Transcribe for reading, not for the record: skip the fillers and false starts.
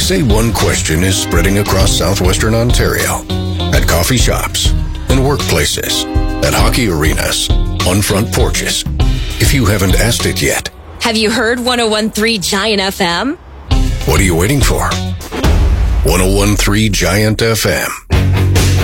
say one question is spreading across southwestern Ontario. At coffee shops, in workplaces, at hockey arenas, on front porches. If you haven't asked it yet, have you heard 101.3 Giant FM? What are you waiting for? 101.3 Giant FM.